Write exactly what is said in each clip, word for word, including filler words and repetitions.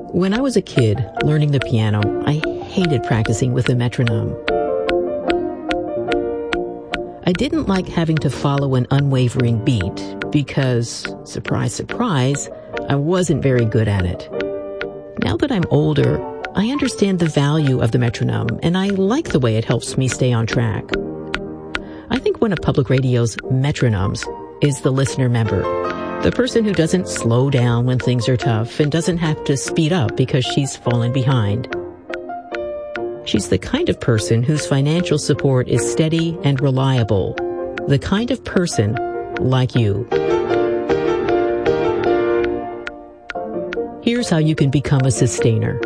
When I was a kid learning the piano, I hated practicing with the metronome. I didn't like having to follow an unwavering beat because, surprise, surprise, I wasn't very good at it. Now that I'm older, I understand the value of the metronome, and I like the way it helps me stay on track. I think one of public radio's metronomes is the listener member, the person who doesn't slow down when things are tough and doesn't have to speed up because she's fallen behind. She's the kind of person whose financial support is steady and reliable, the kind of person like you. Here's how you can become a sustainer.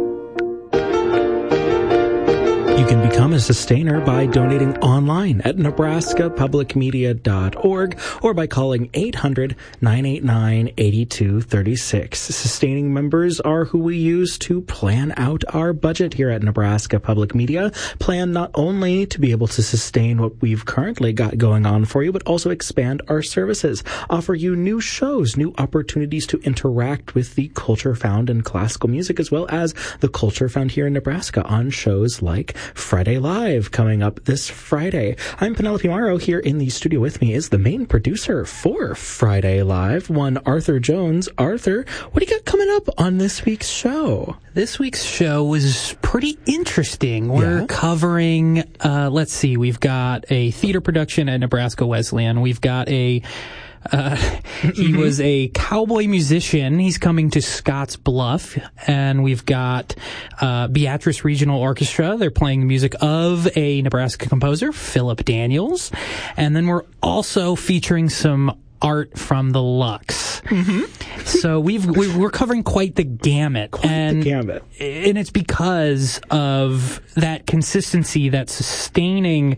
You can become a sustainer by donating online at nebraska public media dot org or by calling eight hundred, nine eight nine, eight two three six. Sustaining members are who we use to plan out our budget here at Nebraska Public Media. Plan not only to be able to sustain what we've currently got going on for you, but also expand our services, offer you new shows, new opportunities to interact with the culture found in classical music, as well as the culture found here in Nebraska on shows like Friday Live coming up this Friday. I'm Penelope Morrow. Here in the studio with me is the main producer for Friday Live, one Arthur Jones. Arthur, what do you got coming up on this week's show? This week's show was pretty interesting. We're Yeah. covering, uh, let's see, we've got a theater production at Nebraska Wesleyan. We've got a Uh, he was a cowboy musician. He's coming to Scotts Bluff. And we've got uh, Beatrice Regional Orchestra. They're playing the music of a Nebraska composer, Philip Daniels. And then we're also featuring some art from the Lux. Mm-hmm. So we've, we're covering quite the gamut. Quite and, the gamut. And it's because of that consistency, that sustaining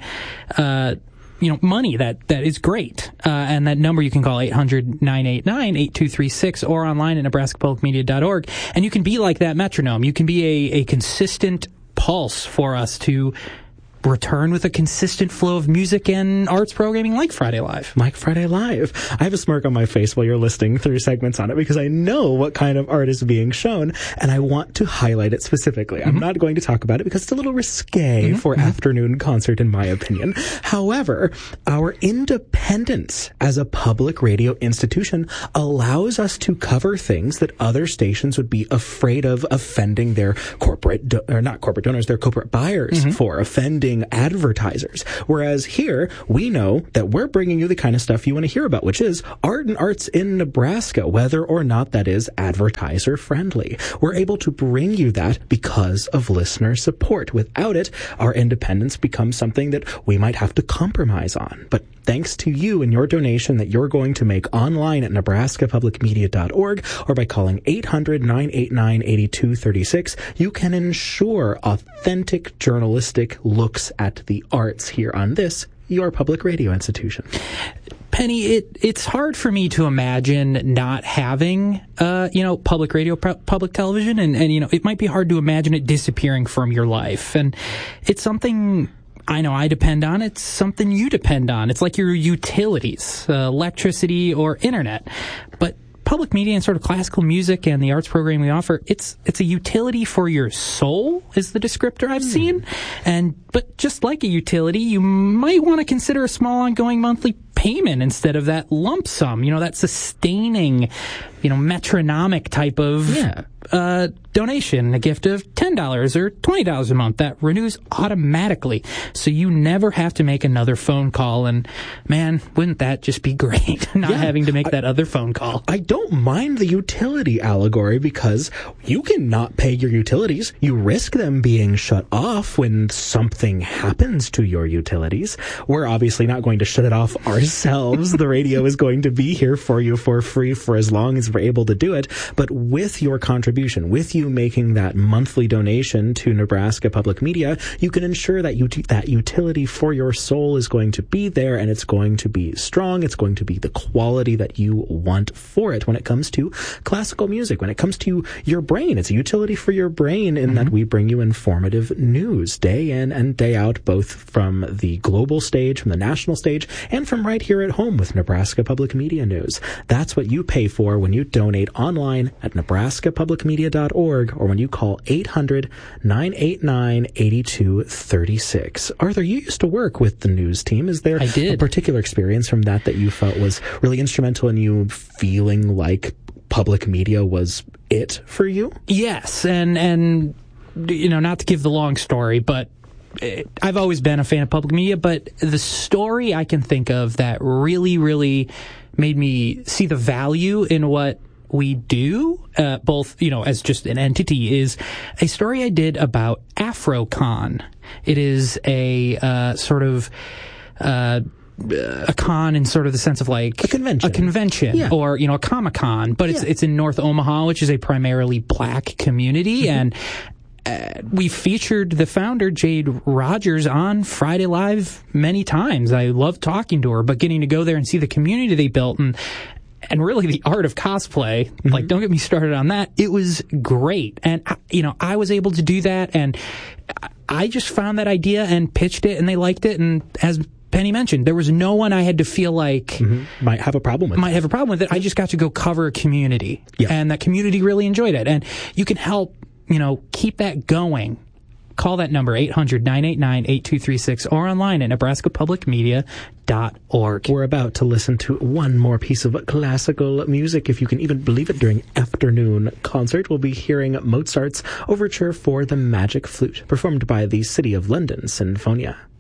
uh you know, money that, that is great. Uh, and that number you can call eight hundred, nine eight nine, eight two three six or online at nebraska public media dot org. And you can be like that metronome. You can be a, a consistent pulse for us to return with a consistent flow of music and arts programming like Friday Live. Like Friday Live. I have a smirk on my face while you're listening through segments on it because I know what kind of art is being shown and I want to highlight it specifically. Mm-hmm. I'm not going to talk about it because it's a little risque mm-hmm. for mm-hmm. afternoon concert in my opinion. However, our independence as a public radio institution allows us to cover things that other stations would be afraid of offending their corporate, do- or not corporate donors, their corporate buyers mm-hmm. for, offending advertisers. Whereas here, we know that we're bringing you the kind of stuff you want to hear about, which is art and arts in Nebraska, whether or not that is advertiser friendly. We're able to bring you that because of listener support. Without it, our independence becomes something that we might have to compromise on. But thanks to you and your donation that you're going to make online at nebraska public media dot org or by calling eight hundred, nine eight nine, eight two three six, you can ensure authentic journalistic looks at the arts here on this, your public radio institution. Penny, it, it's hard for me to imagine not having, uh, you know, public radio, pu- public television, and, and, you know, it might be hard to imagine it disappearing from your life. And it's something I know I depend on. It's something you depend on. It's like your utilities, uh, electricity or internet. But public media and sort of classical music and the arts program we offer, it's it's a utility for your soul, is the descriptor I've mm. seen. And but just like a utility, you might want to consider a small ongoing monthly payment instead of that lump sum, you know, that sustaining, you know, metronomic type of yeah. uh, donation, a gift of ten dollars or twenty dollars a month that renews automatically. So you never have to make another phone call. And man, wouldn't that just be great? Not yeah. having to make I, that other phone call. I don't mind the utility allegory because you can not pay your utilities. You risk them being shut off when something happens to your utilities. We're obviously not going to shut it off ourselves. The radio is going to be here for you for free for as long as we're able to do it. But with your contribution, with you making that monthly donation to Nebraska Public Media, you can ensure that you that utility for your soul is going to be there, and it's going to be strong. It's going to be the quality that you want for it when it comes to classical music. When it comes to your brain, it's a utility for your brain in mm-hmm. that we bring you informative news day in and day out, both from the global stage, from the national stage, and from right here at home with Nebraska Public Media News. That's what you pay for when you donate online at nebraska public media dot org or when you call eight hundred, nine eight nine, eight two three six. Arthur, you used to work with the news team. Is there I did. a particular experience from that that you felt was really instrumental in you feeling like public media was it for you? Yes, and and you know, not to give the long story, but it, I've always been a fan of public media, but the story I can think of that really, really made me see the value in what we do, uh, both, you know, as just an entity, is a story I did about AfroCon. It is a uh, sort of uh, a con in sort of the sense of like a convention, a convention, yeah. or you know, a Comic-Con, but it's yeah. it's in North Omaha, which is a primarily black community, mm-hmm. and uh, we featured the founder Jade Rogers on Friday Live many times. I love talking to her, but getting to go there and see the community they built and. And really the art of cosplay, mm-hmm. like, don't get me started on that. It was great. And, you know, I was able to do that. And I just found that idea and pitched it and they liked it. And as Penny mentioned, there was no one I had to feel like mm-hmm. might have a problem with might it. have a problem with it. I just got to go cover a community. Yeah. And that community really enjoyed it. And you can help, you know, keep that going. Call that number, eight hundred, nine eight nine, eight two three six, or online at nebraska public media dot org. We're about to listen to one more piece of classical music, if you can even believe it, during afternoon concert. We'll be hearing Mozart's Overture for the Magic Flute, performed by the City of London Sinfonia.